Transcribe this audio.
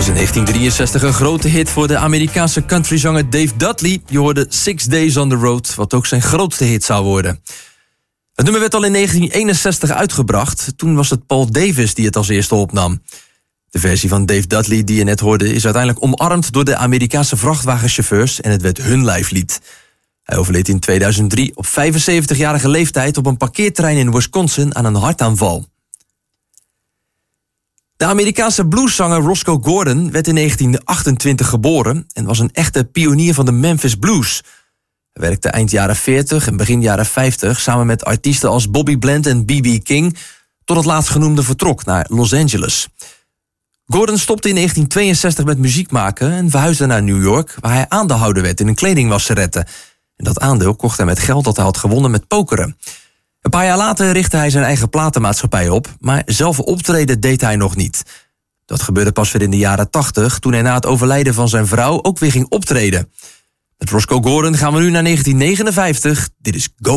was in 1963 een grote hit voor de Amerikaanse countryzanger Dave Dudley. Je hoorde 6 Days on the Road, wat ook zijn grootste hit zou worden. Het nummer werd al in 1961 uitgebracht. Toen was het Paul Davis die het als eerste opnam. De versie van Dave Dudley die je net hoorde is uiteindelijk omarmd door de Amerikaanse vrachtwagenchauffeurs en het werd hun lijflied. Hij overleed in 2003 op 75-jarige leeftijd op een parkeerterrein in Wisconsin aan een hartaanval. De Amerikaanse blueszanger Roscoe Gordon werd in 1928 geboren en was een echte pionier van de Memphis Blues. Hij werkte eind jaren 40 en begin jaren 50 samen met artiesten als Bobby Bland en B.B. King, tot het laatstgenoemde vertrok naar Los Angeles. Gordon stopte in 1962 met muziek maken en verhuisde naar New York, waar hij aandeelhouder werd in een kledingwasserette. En dat aandeel kocht hij met geld dat hij had gewonnen met pokeren. Een paar jaar later richtte hij zijn eigen platenmaatschappij op, maar zelf optreden deed hij nog niet. Dat gebeurde pas weer in de jaren 80, toen hij na het overlijden van zijn vrouw ook weer ging optreden. Met Roscoe Gordon gaan we nu naar 1959. Dit is Go